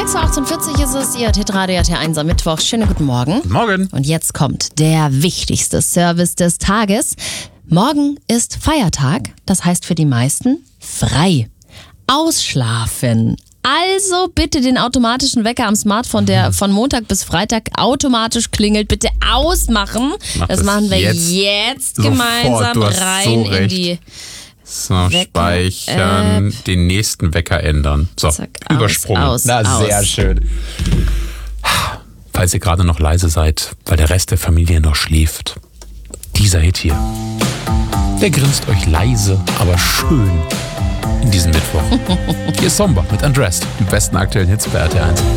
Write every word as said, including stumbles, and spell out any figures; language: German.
kurz vor achtundvierzig ist es, ihr hört Radio R T eins am Mittwoch. Schönen guten Morgen. Guten Morgen. Und jetzt kommt der wichtigste Service des Tages. Morgen ist Feiertag, das heißt für die meisten frei. Ausschlafen. Also bitte den automatischen Wecker am Smartphone, der von Montag bis Freitag automatisch klingelt, bitte ausmachen. Mach das das machen wir jetzt. jetzt Sofort, gemeinsam du hast rein so in recht. die So, Wecker, speichern, den nächsten Wecker ändern. So, Zack, aus, übersprungen. aus, Na, aus. sehr schön. Falls ihr gerade noch leise seid, weil der Rest der Familie noch schläft. Dieser Hit hier. Der grinst euch leise, aber schön in diesem Mittwoch. Hier ist Somber mit Undressed, die besten aktuellen Hits bei R T eins.